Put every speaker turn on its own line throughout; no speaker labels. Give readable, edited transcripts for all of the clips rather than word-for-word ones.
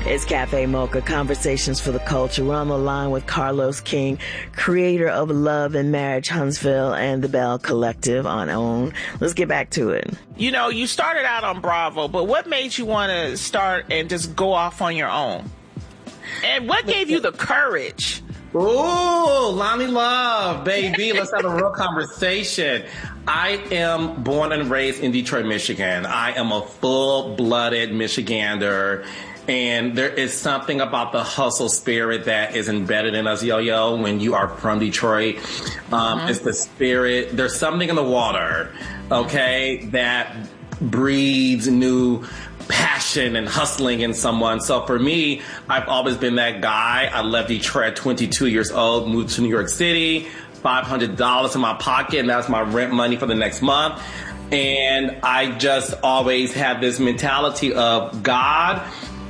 It's Cafe Mocha, Conversations for the Culture. We're on the line with Carlos King, creator of Love and Marriage Huntsville and the Bell Collective on OWN. Let's get back to it.
You know, you started out on Bravo, but what made you want to start and just go off on your own? And what gave you the courage?
Ooh, Lonnie Love, baby. Let's have a real conversation. I am born and raised in Detroit, Michigan. I am a full-blooded Michigander. And there is something about the hustle spirit that is embedded in us, Yo-Yo, when you are from Detroit. It's the spirit. There's something in the water, okay, that breeds new passion and hustling in someone. So for me, I've always been that guy. I left Detroit at 22 years old, moved to New York City, $500 in my pocket, and that's my rent money for the next month. And I just always had this mentality of God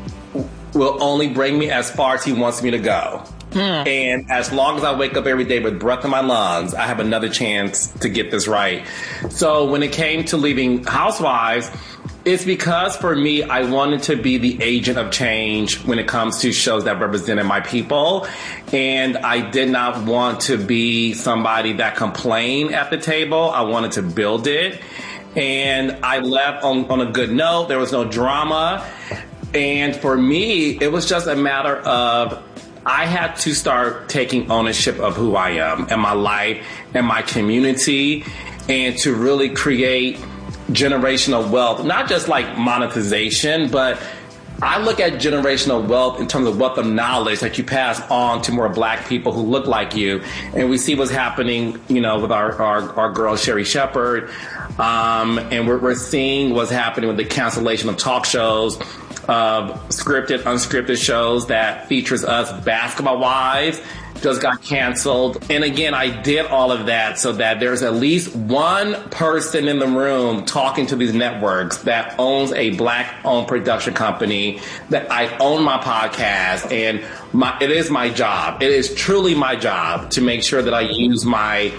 will only bring me as far as he wants me to go. And as long as I wake up every day with breath in my lungs, I have another chance to get this right. So when it came to leaving Housewives, it's because for me, I wanted to be the agent of change when it comes to shows that represented my people. And I did not want to be somebody that complained at the table. I wanted to build it. And I left on a good note. There was no drama. And for me, it was just a matter of I had to start taking ownership of who I am and my life and my community, and to really create generational wealth, not just like monetization, but I look at generational wealth in terms of wealth of knowledge that you pass on to more Black people who look like you. And we see what's happening, you know, with our girl, Sherri Shepherd. And we're seeing what's happening with the cancellation of talk shows, of scripted, unscripted shows that features us basketball wives just got canceled. And again, I did all of that so that there's at least one person in the room talking to these networks that owns a Black-owned production company, that I own my podcast, and it is my job. It is truly my job to make sure that I use my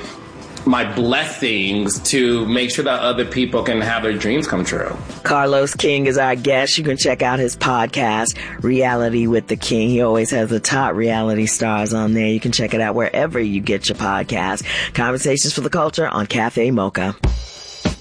blessings to make sure that other people can have their dreams come true.
Carlos King is our guest. You can check out his podcast, Reality with the King. He always has the top reality stars on there. You can check it out wherever you get your podcast. Conversations for the Culture on Cafe Mocha.